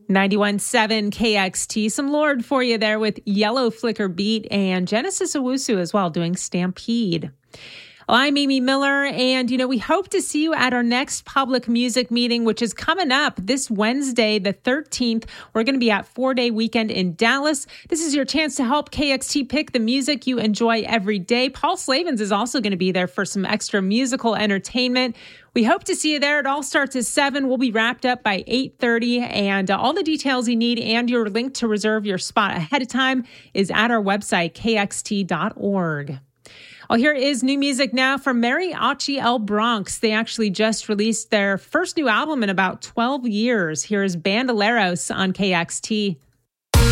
91.7 KXT. Some Lord for you there with Yellow Flicker Beat and Genesis Owusu as well doing Stampede. Well, I'm Amy Miller, and, we hope to see you at our next public music meeting, which is coming up this Wednesday, the 13th. We're going to be at 4-Day Weekend in Dallas. This is your chance to help KXT pick the music you enjoy every day. Paul Slavens is also going to be there for some extra musical entertainment. We hope to see you there. It all starts at 7. We'll be wrapped up by 8:30, and all the details you need and your link to reserve your spot ahead of time is at our website, kxt.org. Well, here is new music now from Mariachi El Bronx. They actually just released their first new album in about 12 years. Here is Bandoleros on KXT.